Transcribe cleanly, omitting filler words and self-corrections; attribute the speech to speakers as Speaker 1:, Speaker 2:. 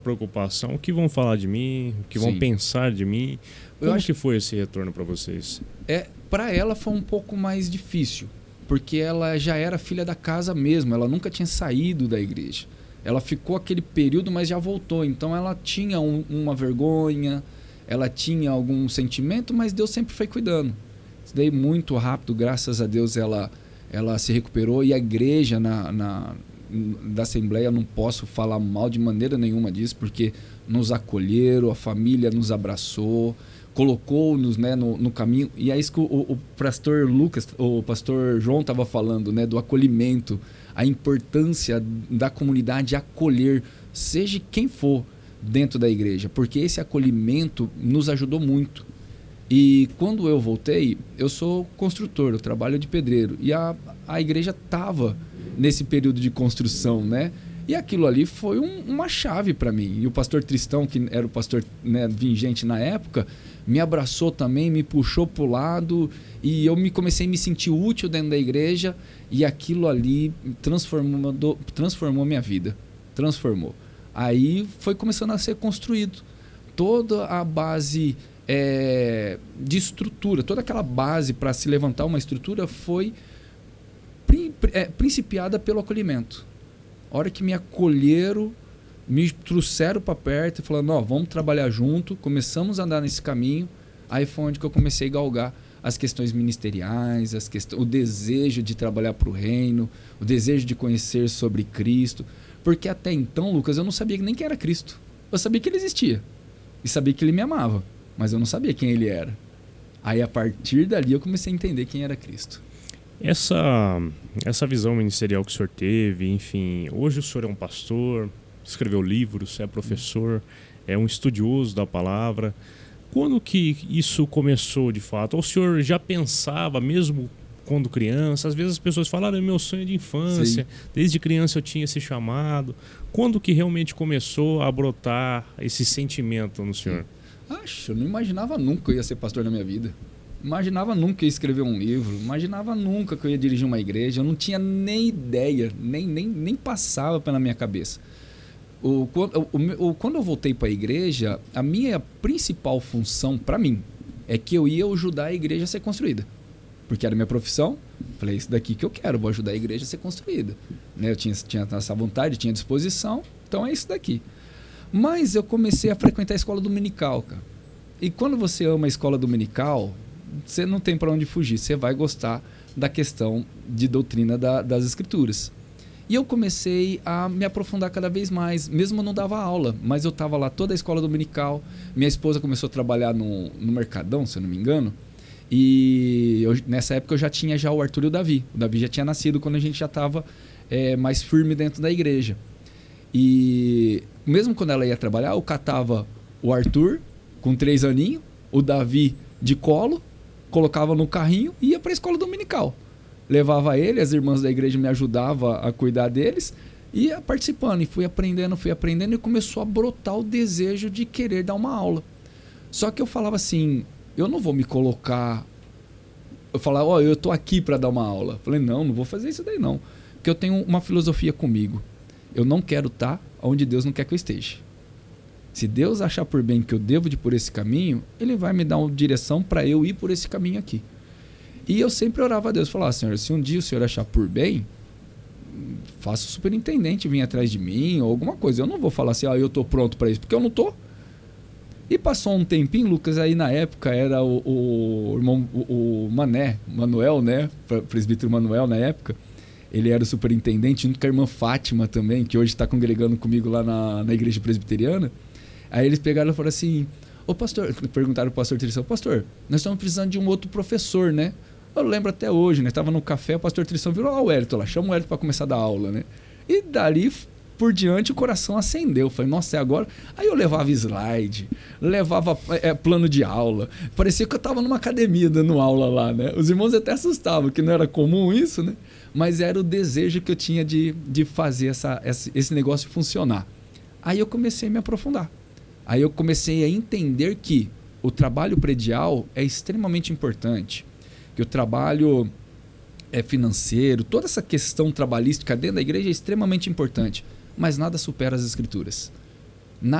Speaker 1: preocupação, o que vão falar de mim, o que vão
Speaker 2: Sim.
Speaker 1: pensar de mim.
Speaker 2: Eu
Speaker 1: Como
Speaker 2: acho
Speaker 1: que foi esse retorno para vocês?
Speaker 2: Para ela foi um pouco mais difícil, porque ela já era filha da casa mesmo, ela nunca tinha saído da igreja. Ela ficou aquele período, mas já voltou. Então ela tinha uma vergonha, ela tinha algum sentimento, mas Deus sempre foi cuidando. Isso daí muito rápido, graças a Deus, ela se recuperou. E a igreja da Assembleia, não posso falar mal de maneira nenhuma disso, porque nos acolheram, a família nos abraçou, colocou-nos, né, no caminho. E é isso que o pastor Lucas, o pastor João estava falando, né, do acolhimento, a importância da comunidade acolher, seja quem for dentro da igreja, porque esse acolhimento nos ajudou muito. E quando eu voltei, eu sou construtor, eu trabalho de pedreiro, e a igreja estava nesse período de construção, né? E aquilo ali foi uma chave para mim. E o pastor Tristão, que era o pastor, né, vingente na época, me abraçou também, me puxou para o lado, e eu comecei a me sentir útil dentro da igreja, e aquilo ali transformou minha vida. Transformou. Aí foi começando a ser construído. Toda a base de estrutura, toda aquela base para se levantar uma estrutura foi principiada pelo acolhimento. A hora que me acolheram, me trouxeram para perto e falaram, vamos trabalhar junto, começamos a andar nesse caminho. Aí foi onde que eu comecei a galgar as questões ministeriais, o desejo de trabalhar para o reino, o desejo de conhecer sobre Cristo. Porque até então, Lucas, eu não sabia nem quem era Cristo. Eu sabia que ele existia e sabia que ele me amava, mas eu não sabia quem ele era. Aí a partir dali eu comecei a entender quem era Cristo.
Speaker 1: Essa visão ministerial que o senhor teve, enfim, hoje o senhor é um pastor, escreveu livros, é professor, é um estudioso da palavra. Quando que isso começou de fato? Ou o senhor já pensava, mesmo quando criança? Às vezes as pessoas falam, é meu sonho de infância, sim, desde criança eu tinha esse chamado. Quando que realmente começou a brotar esse sentimento no senhor?
Speaker 2: Eu não imaginava nunca que eu ia ser pastor na minha vida. Imaginava nunca que eu ia escrever um livro, imaginava nunca que eu ia dirigir uma igreja, eu não tinha nem ideia, nem passava pela minha cabeça. Quando eu voltei para a igreja, a minha principal função para mim é que eu ia ajudar a igreja a ser construída. Porque era minha profissão, falei, isso daqui que eu quero, vou ajudar a igreja a ser construída. Né? Eu tinha essa vontade, tinha disposição, então é isso daqui. Mas eu comecei a frequentar a escola dominical, cara. E quando você ama a escola dominical, você não tem para onde fugir, você vai gostar da questão de doutrina das escrituras. E eu comecei a me aprofundar cada vez mais, mesmo eu não dava aula, mas eu estava lá toda a escola dominical, minha esposa começou a trabalhar no Mercadão, se eu não me engano, e nessa época eu já tinha o Arthur e o Davi já tinha nascido quando a gente já estava mais firme dentro da igreja. E mesmo quando ela ia trabalhar, eu catava o Arthur com 3 aninhos, o Davi de colo, colocava no carrinho e ia para a escola dominical. Levava ele, as irmãs da igreja me ajudavam a cuidar deles, e ia participando, e fui aprendendo, e começou a brotar o desejo de querer dar uma aula. Só que eu falava assim, eu não vou me colocar... Eu falava, eu estou aqui para dar uma aula. Falei, não vou fazer isso daí não. Porque eu tenho uma filosofia comigo. Eu não quero estar onde Deus não quer que eu esteja. Se Deus achar por bem que eu devo de ir por esse caminho, Ele vai me dar uma direção para eu ir por esse caminho aqui. E eu sempre orava a Deus, falava, Senhor, se um dia o Senhor achar por bem, faça o superintendente vir atrás de mim ou alguma coisa. Eu não vou falar assim, eu estou pronto para isso, porque eu não estou. E passou um tempinho, Lucas, aí na época era o irmão, o Manuel, né? Presbítero Manuel na época. Ele era o superintendente, junto com a irmã Fátima também, que hoje está congregando comigo lá na igreja presbiteriana. Aí eles pegaram e falaram assim, pastor, perguntaram para o pastor Tristão, pastor, nós estamos precisando de um outro professor, né? Eu lembro até hoje, né? Estava no café, o pastor Tristão virou, o Hélito lá, chama o Hélito para começar a dar aula, né? E dali por diante o coração acendeu. Falei, nossa, é agora? Aí eu levava slide, levava plano de aula. Parecia que eu estava numa academia dando aula lá, né? Os irmãos até assustavam, que não era comum isso, né? Mas era o desejo que eu tinha de fazer esse negócio funcionar. Aí eu comecei a me aprofundar. Aí eu comecei a entender que o trabalho predial é extremamente importante, que o trabalho financeiro, toda essa questão trabalhística dentro da igreja é extremamente importante, mas nada supera as escrituras.